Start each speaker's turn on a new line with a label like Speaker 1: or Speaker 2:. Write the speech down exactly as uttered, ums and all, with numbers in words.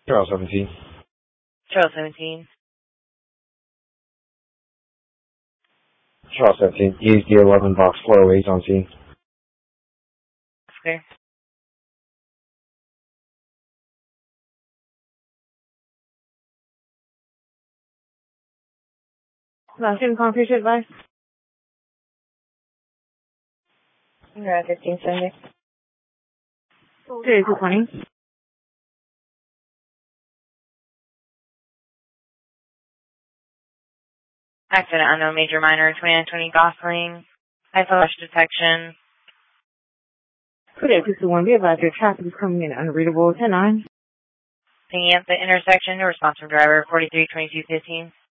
Speaker 1: Charles seventeen.
Speaker 2: Charles seventeen.
Speaker 1: Charles seventeen. E D eleven box four oh eight on scene.
Speaker 2: Clear.
Speaker 3: Last student concrete advice.
Speaker 2: You're at fifteen seventy.
Speaker 3: Today two twenty.
Speaker 2: Accident unknown major minor twenty-nine twenty Gosling. High flash detection.
Speaker 3: Today two two one. Be advised your traffic is coming in unreadable. ten nine.
Speaker 2: Pinging at the intersection. Response from driver forty-three twenty-two fifteen.